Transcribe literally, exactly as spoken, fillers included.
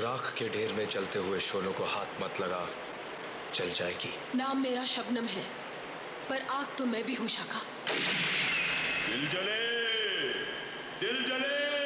राख के ढेर में चलते हुए शोलों को हाथ मत लगा, चल जाएगी। नाम मेरा शबनम है, पर आग तो मैं भी हूं शाखा। दिल जले, दिल जले।